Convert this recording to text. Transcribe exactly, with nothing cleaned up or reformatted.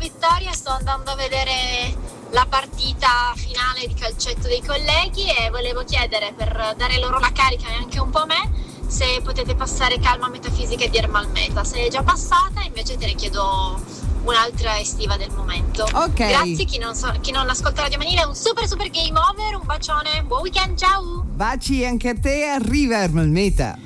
vittoria, sto andando a vedere la partita finale di calcetto dei colleghi e volevo chiedere, per dare loro la carica e anche un po' a me, se potete passare Calma Metafisica di Ermal Meta. Se è già passata, invece te ne chiedo un'altra estiva del momento. Ok. Grazie, chi non, so, chi non ascolta Radio Manile, un super super game over, un bacione, buon weekend, ciao! Baci anche a te, arriva Ermal Meta.